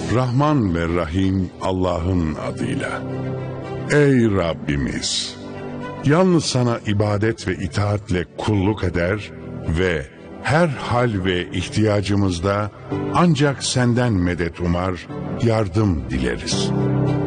Rahman ve Rahim Allah'ın adıyla. Ey Rabbimiz! Yalnız sana ibadet ve itaatle kulluk eder ve her hal ve ihtiyacımızda ancak senden medet umar, yardım dileriz.